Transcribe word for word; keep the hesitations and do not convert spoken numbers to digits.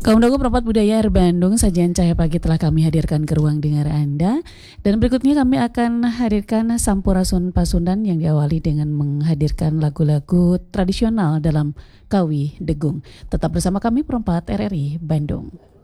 Kaum Dago Perempat Budaya R Bandung, sajian Cahaya Pagi telah kami hadirkan ke ruang dengar Anda. Dan berikutnya kami akan hadirkan Sampurasun Pasundan yang diawali dengan menghadirkan lagu-lagu tradisional dalam Kawi Degung. Tetap bersama kami Perempat R R I Bandung.